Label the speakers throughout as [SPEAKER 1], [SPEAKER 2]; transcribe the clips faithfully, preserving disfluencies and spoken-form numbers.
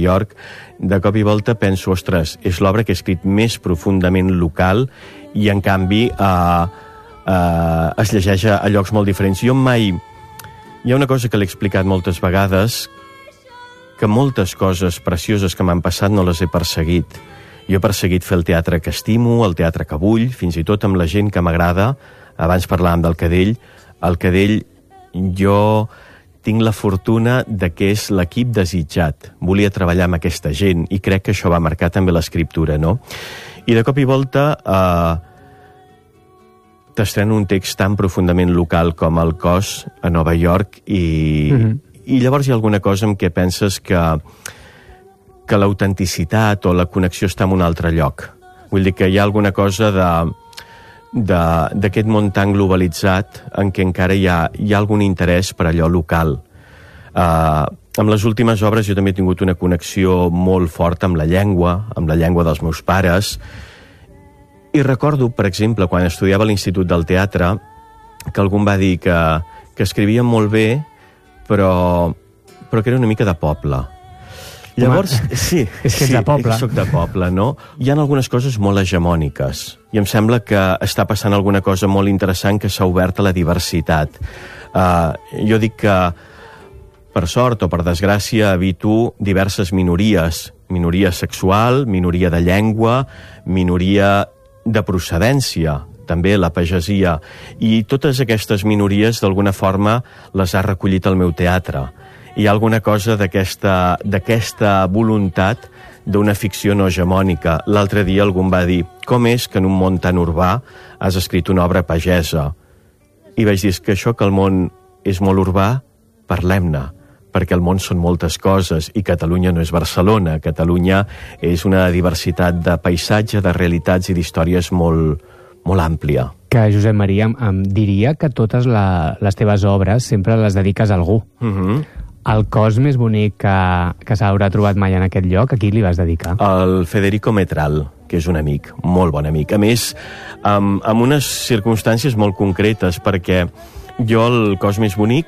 [SPEAKER 1] York, de cop i volta penso, ostres, és l'obra que he escrit més profundament local i, en canvi, eh, eh, es llegeix a llocs molt diferents. Jo mai... Hi ha una cosa que l'he explicat moltes vegades, que moltes coses precioses que m'han passat no les he perseguit. Jo he perseguit fer el teatre que estimo, el teatre que vull, fins i tot amb la gent que m'agrada. Abans parlàvem del Cadell. Al Cadell jo tinc la fortuna de que és l'equip desitjat. Volia treballar amb aquesta gent i crec que això va marcar també l'escriptura, no? I de cop i volta eh, t'estreno un text tan profundament local com El cos a Nova York i, mm-hmm. i llavors hi ha alguna cosa en què penses que, que l'autenticitat o la connexió està en un altre lloc. Vull dir que hi ha alguna cosa de... d'aquest món tan globalitzat en què encara hi ha, hi ha algun interès per allò local. Uh, amb les últimes obres jo també he tingut una connexió molt forta amb la llengua, amb la llengua dels meus pares, i recordo, per exemple, quan estudiava a l'Institut del Teatre, que algú em va dir que, que escrivia molt bé, però, però que era una mica de poble. Llavors,
[SPEAKER 2] Home,
[SPEAKER 1] sí,
[SPEAKER 2] és que ets
[SPEAKER 1] sí,
[SPEAKER 2] de poble.
[SPEAKER 1] soc de poble, no? Hi ha algunes coses molt hegemòniques i em sembla que està passant alguna cosa molt interessant que s'ha obert a la diversitat. Uh, jo dic que, per sort o per desgràcia, habito diverses minories. Minoria sexual, minoria de llengua, minoria de procedència, també la pagesia. I totes aquestes minories, d'alguna forma, les ha recollit el meu teatre. Hi ha alguna cosa d'aquesta d'aquesta voluntat d'una ficció no hegemònica. L'altre dia algú em va dir, com és que en un món tan urbà has escrit una obra pagesa? I vaig dir, és que això que el món és molt urbà, parlem-ne, perquè el món són moltes coses i Catalunya no és Barcelona. Catalunya és una diversitat de paisatge, de realitats i d'històries molt, molt àmplia.
[SPEAKER 2] Que Josep Maria em, em diria que totes la, les teves obres sempre les dediques a algú.
[SPEAKER 1] Mhm.
[SPEAKER 2] El cos més bonic que, que s'haurà trobat mai en aquest lloc, a qui li vas dedicar?
[SPEAKER 1] El Federico Metral, que és un amic, molt bon amic. A més, amb, amb unes circumstàncies molt concretes, perquè jo el cos més bonic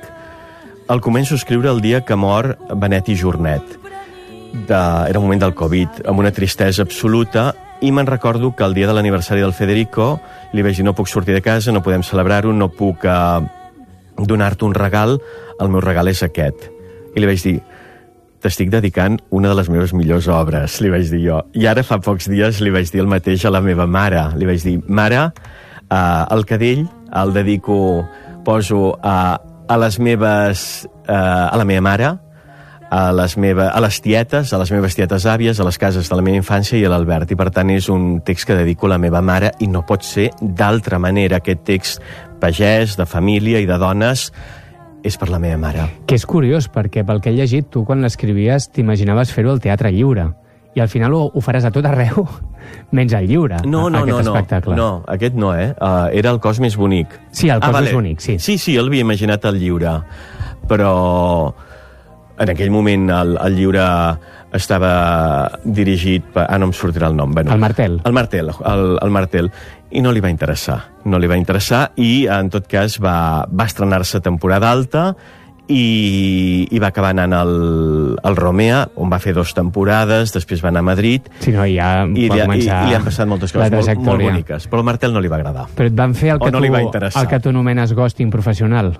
[SPEAKER 1] el començo a escriure el dia que mor Benet i Jornet. De, era un moment del Covid, amb una tristesa absoluta, i me'n recordo que el dia de l'aniversari del Federico li vaig dir, no puc sortir de casa, no podem celebrar-ho, no puc eh, donar-te un regal, el meu regal és aquest. I li vaig dir, t'estic dedicant una de les meves millors obres, li vaig dir jo. I ara fa pocs dies li vaig dir el mateix a la meva mare. Li vaig dir, mare, eh, el Cadell el dedico, poso a, a les meves, eh, a la meva mare, a les, meva, a les tietes, a les meves tietes àvies, a les cases de la meva infància i a l'Albert. I per tant és un text que dedico a la meva mare i no pot ser d'altra manera. Aquest text pagès, de família i de dones, és per la meva mare.
[SPEAKER 2] Que és curiós, perquè pel que he llegit, tu quan l'escrivies t'imaginaves fer-ho al Teatre Lliure. I al final ho, ho faràs a tot arreu, menys al Lliure,
[SPEAKER 1] no, no,
[SPEAKER 2] aquest
[SPEAKER 1] no,
[SPEAKER 2] espectacle.
[SPEAKER 1] No, no, aquest no, eh? Uh, era el cos més bonic.
[SPEAKER 2] Sí, el cos
[SPEAKER 1] ah, vale.
[SPEAKER 2] més bonic, sí.
[SPEAKER 1] Sí, sí, el havia imaginat al Lliure. Però en aquell moment el, el Lliure estava dirigit per... Ah, no em sortirà el nom. Bueno,
[SPEAKER 2] el Martel.
[SPEAKER 1] El Martel, el, el Martel. I no li va interessar. No li va interessar i, en tot cas, va, va estrenar-se temporada alta i, i va acabar anant al, al Romea, on va fer dues temporades, després va anar a Madrid.
[SPEAKER 2] Sí, no, i ja
[SPEAKER 1] i, li, i, i li han passat moltes coses molt, molt boniques. Però al Martel no li va agradar.
[SPEAKER 2] Però et van fer el que,
[SPEAKER 1] no
[SPEAKER 2] tu,
[SPEAKER 1] el
[SPEAKER 2] que tu anomenes ghosting professional?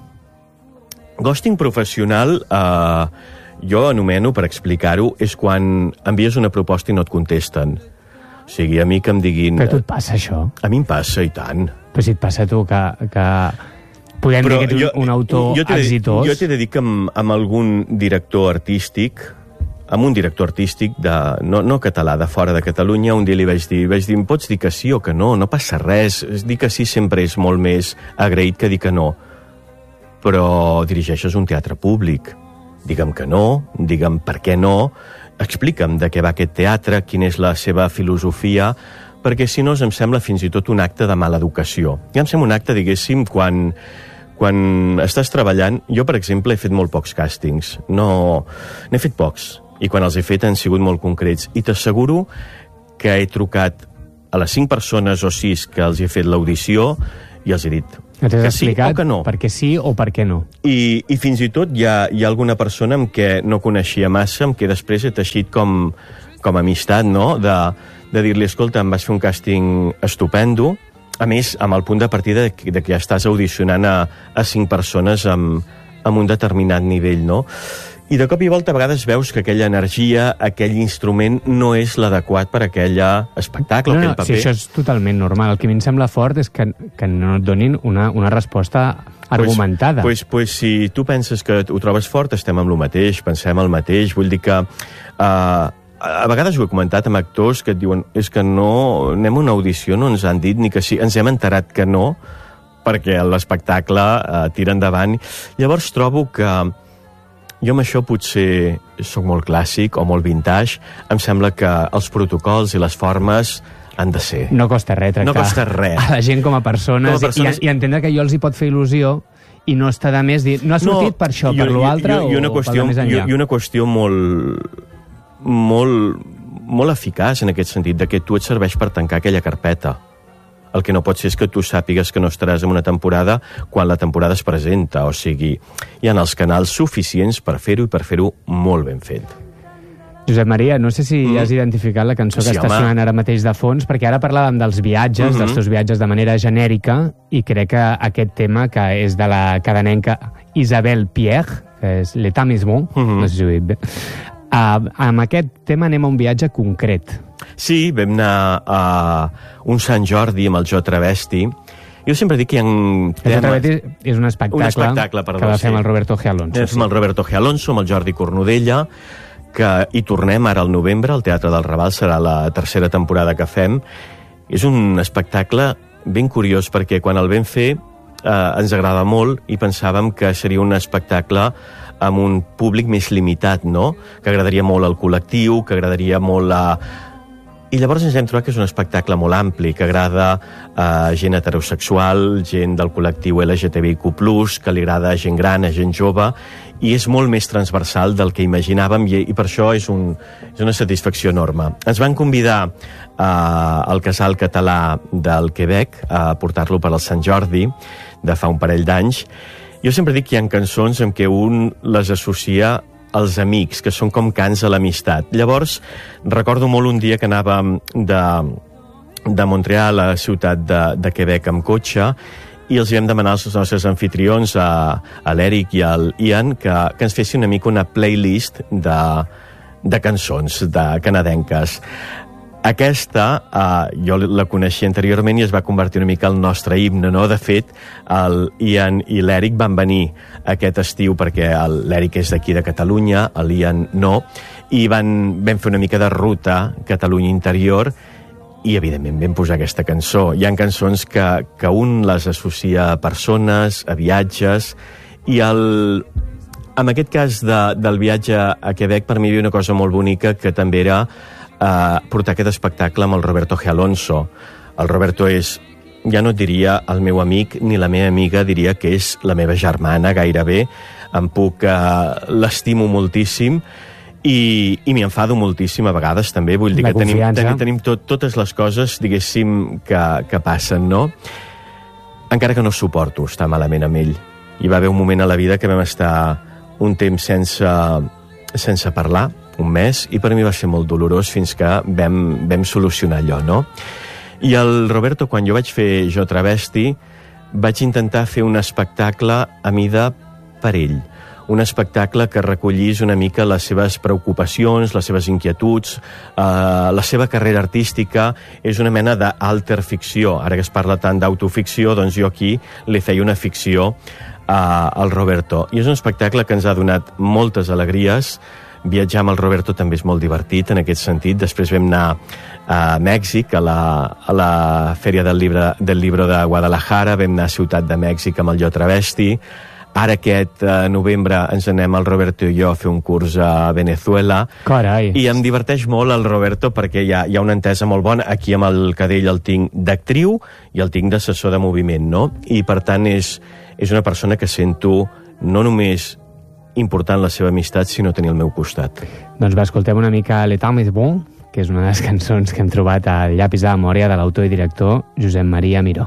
[SPEAKER 1] Ghosting professional, eh, jo anomeno, per explicar-ho, és quan envies una proposta i no et contesten. O sigui, a mi que em diguin...
[SPEAKER 2] Però a tu et passa això?
[SPEAKER 1] A mi em passa, i tant.
[SPEAKER 2] Però si et passa a tu que... que... Podem Però dir que ets jo, un autor
[SPEAKER 1] jo
[SPEAKER 2] exitós?
[SPEAKER 1] Jo t'he de dir que amb, amb algun director artístic, amb un director artístic de, no, no català, de fora de Catalunya, un dia li vaig dir, vaig dir, em pots dir que sí o que no? No passa res. Dir que sí sempre és molt més agraït que dir que no. Però dirigeixes un teatre públic. Digue'm que no, digue'm per què no, explica'm de què va aquest teatre, quina és la seva filosofia, perquè si no em sembla fins i tot un acte de mala educació. Ja em sembla un acte, diguéssim, quan, quan estàs treballant... Jo, per exemple, he fet molt pocs càstings. No... N'he fet pocs. I quan els he fet han sigut molt concrets. I t'asseguro que he trucat a les cinc persones o sis que els he fet l'audició i els he dit,
[SPEAKER 2] No t'has
[SPEAKER 1] que sí
[SPEAKER 2] explicat
[SPEAKER 1] o que no.
[SPEAKER 2] per què sí o per què no.
[SPEAKER 1] I, i fins i tot hi ha, hi ha alguna persona amb què no coneixia massa, amb què després he teixit com, com amistat, no? De, de dir-li, escolta, em vas fer un càsting estupendo, a més, amb el punt de partida de que, de que ja estàs audicionant a, a cinc persones amb, amb un determinat nivell, no? I de cop i volta a vegades veus que aquella energia, aquell instrument, no és l'adequat per a aquella espectacle,
[SPEAKER 2] No, no,
[SPEAKER 1] aquell paper.
[SPEAKER 2] sí, això és totalment normal. El que a mi em sembla fort és que, que no et donin una, una resposta argumentada.
[SPEAKER 1] Pues, pues, pues si tu penses que ho trobes fort, estem amb el mateix, pensem el mateix. Vull dir que uh, a vegades ho he comentat amb actors que et diuen és que no anem a una audició, no ens han dit ni que sí, ens hem enterat que no, perquè l'espectacle uh, tira endavant. Llavors trobo que jo amb això potser sóc molt clàssic o molt vintage. Em sembla que els protocols i les formes han de ser.
[SPEAKER 2] No costa res tractar
[SPEAKER 1] No costa res.
[SPEAKER 2] a la gent com a persones,
[SPEAKER 1] Com a persones...
[SPEAKER 2] I, i entendre que jo els hi pot fer il·lusió i no està de més dir, no ha sortit no, per això, per l'altre o,
[SPEAKER 1] una qüestió,
[SPEAKER 2] o per més enllà.
[SPEAKER 1] I una qüestió molt, molt, molt eficaç en aquest sentit, de que tu et serveix per tancar aquella carpeta. El que no pot ser és que tu sàpigues que no estaràs en una temporada quan la temporada es presenta. O sigui, hi ha els canals suficients per fer-ho i per fer-ho molt ben fet.
[SPEAKER 2] Josep Maria, no sé si
[SPEAKER 1] Mm.
[SPEAKER 2] has identificat la cançó que
[SPEAKER 1] Sí,
[SPEAKER 2] està
[SPEAKER 1] home.
[SPEAKER 2] sonant ara mateix de fons, perquè ara parlàvem dels viatges,
[SPEAKER 1] Mm-hmm.
[SPEAKER 2] dels teus viatges de manera genèrica, i crec que aquest tema, que és de la cadenenca Isabelle Pierre, que és L'État més bon,
[SPEAKER 1] Mm-hmm.
[SPEAKER 2] no sé si ho he dit bé, uh, amb aquest tema anem a un viatge concret.
[SPEAKER 1] Sí, vam anar a un Sant Jordi amb el Jo Travesti. Jo sempre dic que hi ha
[SPEAKER 2] El
[SPEAKER 1] temes...
[SPEAKER 2] Travesti és un espectacle,
[SPEAKER 1] Un espectacle, perdó,
[SPEAKER 2] que va fer
[SPEAKER 1] sí.
[SPEAKER 2] amb el Roberto G. Alonso.
[SPEAKER 1] Vam fer amb el Roberto G. Alonso, amb el Jordi Cornudella, que hi tornem ara al novembre, al Teatre del Raval, serà la tercera temporada que fem. És un espectacle ben curiós, perquè quan el vam fer eh, ens agrada molt i pensàvem que seria un espectacle amb un públic més limitat, no? Que agradaria molt al col·lectiu, que agradaria molt a... I llavors ens hem trobat que és un espectacle molt ampli, que agrada a gent heterosexual, gent del col·lectiu L G T B I Q plus, que li agrada a gent gran, a gent jove, i és molt més transversal del que imaginàvem, i, i per això és, un, és una satisfacció enorme. Ens van convidar uh, al Casal Català del Quebec a portar-lo per al Sant Jordi, de fa un parell d'anys. Jo sempre dic que hi ha cançons en què un les associa els amics, que són com cants a l'amistat. Llavors, recordo molt un dia que anàvem de, de Montreal a la ciutat de, de Quebec amb cotxe, i els vam demanar als nostres anfitrions, a, a l'Eric i al Ian, que, que ens fessin una mica una playlist de, de cançons de canadenques. Aquesta, eh, jo la coneixia anteriorment i es va convertir una mica el nostre himne, no? De fet, el Ian i l'Eric van venir aquest estiu, perquè l'Eric és d'aquí de Catalunya, l'Ian no, i van, vam fer una mica de ruta Catalunya interior, i evidentment vam posar aquesta cançó. Hi ha cançons que, que un les associa a persones, a viatges, i el... en aquest cas de, del viatge a Quebec, per mi hi havia una cosa molt bonica, que també era Uh, portar aquest espectacle amb el Roberto G. Alonso. El Roberto és, ja no et diria el meu amic ni la meva amiga, diria que és la meva germana gairebé. Em puc, uh, l'estimo moltíssim i, i m'hi enfado moltíssim a vegades també. Vull dir
[SPEAKER 2] La
[SPEAKER 1] que tenim,
[SPEAKER 2] confiança.
[SPEAKER 1] tenim, tenim tot, totes les coses, diguéssim, que, que passen, no? Encara que no suporto estar malament amb ell. Hi va haver un moment a la vida que vam estar un temps sense, sense parlar, un mes, i per mi va ser molt dolorós fins que vam, vam solucionar allò, no? I el Roberto, quan jo vaig fer Jo Travesti, vaig intentar fer un espectacle a mida per ell. Un espectacle que recollís una mica les seves preocupacions, les seves inquietuds, eh, la seva carrera artística. És una mena d'alter ficció. Ara que es parla tant d'autoficció, doncs jo aquí li feia una ficció eh, al Roberto. I és un espectacle que ens ha donat moltes alegries. Viatjar amb el Roberto també és molt divertit en aquest sentit. Després vam anar a Mèxic, a la, a la Fèria del Llibre, del Libro de Guadalajara, vam anar a Ciutat de Mèxic amb el Jo Travesti. Ara aquest eh, novembre ens anem el Roberto i jo a fer un curs a Venezuela.
[SPEAKER 2] Carai.
[SPEAKER 1] I em diverteix molt el Roberto perquè hi ha, hi ha una entesa molt bona. Aquí amb el cadell el tinc d'actriu i el tinc d'assessor de moviment, no? I per tant és, és una persona que sento no només important la seva amistat, sinó tenir al meu costat.
[SPEAKER 2] Doncs va, escoltem una mica L'État més bon, que és una de les cançons que hem trobat al llapis de memòria de l'autor i director Josep Maria Miró.